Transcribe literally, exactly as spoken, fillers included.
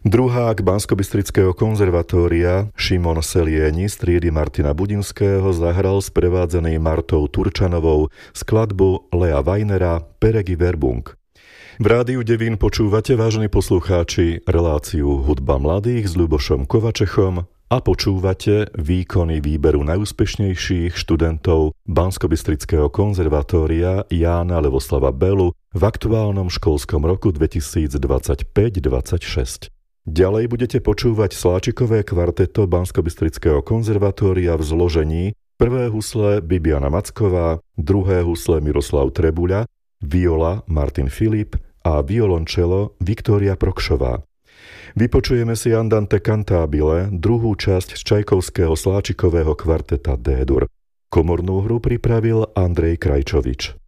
Druhák Banskobystrického konzervatória Šimon Selieni z triedy Martina Budinského zahral sprevádzaný Martou Turčanovou skladbu Lea Weinera Peregi Verbung. V Rádiu Devín počúvate, vážení poslucháči, reláciu Hudba mladých s Ľubošom Kovačechom a počúvate výkony výberu najúspešnejších študentov Banskobystrického konzervatória Jána Levoslava Belu v aktuálnom školskom roku dvetisícdvadsaťpäť dvadsaťšesť. Ďalej budete počúvať sláčikové kvarteto Banskobystrického konzervatória v zložení: prvé husle Bibiana Macková, druhé husle Miroslav Trebuľa, viola Martin Filip a violončelo Viktória Prokšová. Vypočujeme si Andante cantabile, druhú časť z Čajkovského sláčikového kvarteta D-dur. Komornú hru pripravil Andrej Krajčovič.